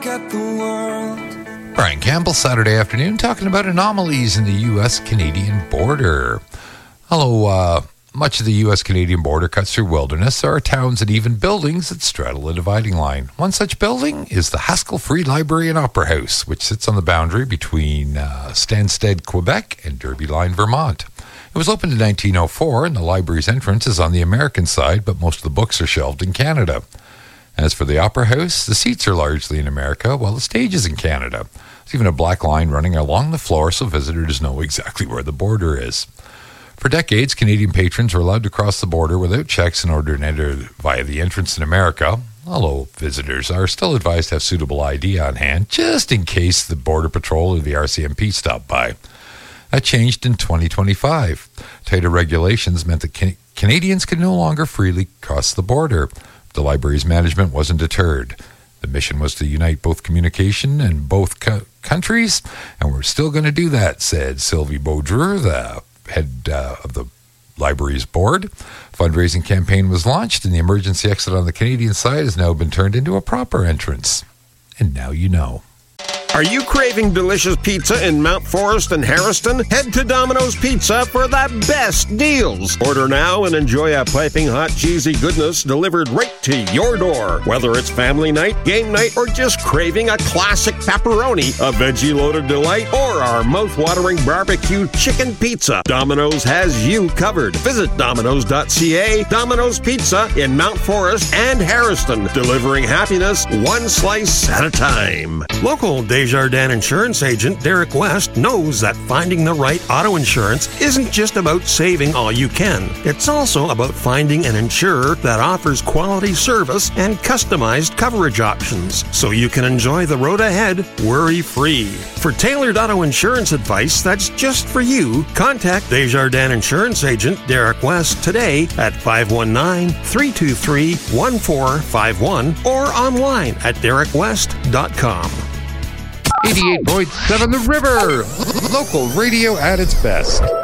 look at the world. Brian Campbell, Saturday afternoon, talking about anomalies in the U.S.-Canadian border. Hello, much of the U.S.-Canadian border cuts through wilderness. There are towns and even buildings that straddle the dividing line. One such building is the Haskell Free Library and Opera House, which sits on the boundary between Stansted, Quebec, and Derby Line, Vermont. It was opened in 1904, and the library's entrance is on the American side, but most of the books are shelved in Canada. As for the Opera House, the seats are largely in America, while the stage is in Canada. There's even a black line running along the floor so visitors know exactly where the border is. For decades, Canadian patrons were allowed to cross the border without checks in order to enter via the entrance in America, although visitors are still advised to have suitable ID on hand, just in case the Border Patrol or the RCMP stop by. That changed in 2025. Tighter regulations meant that Canadians could no longer freely cross the border. The library's management wasn't deterred. The mission was to unite both communication in both countries, and we're still going to do that, said Sylvie Baudreux, the head of the library's board. Fundraising campaign was launched, and the emergency exit on the Canadian side has now been turned into a proper entrance. And now you know. Are you craving delicious pizza in Mount Forest and Harriston? Head to Domino's Pizza for the best deals. Order now and enjoy a piping hot cheesy goodness delivered right to your door. Whether it's family night, game night, or just craving a classic pepperoni, a veggie-loaded delight, or our mouth-watering barbecue chicken pizza, Domino's has you covered. Visit Domino's.ca. Domino's Pizza in Mount Forest and Harriston, delivering happiness one slice at a time. Local Desjardins insurance agent Derek West knows that finding the right auto insurance isn't just about saving all you can. It's also about finding an insurer that offers quality service and customized coverage options so you can enjoy the road ahead worry-free. For tailored auto insurance advice that's just for you, contact Desjardins insurance agent Derek West today at 519-323-1451 or online at derekwest.com. 88.7 The River, local radio at its best.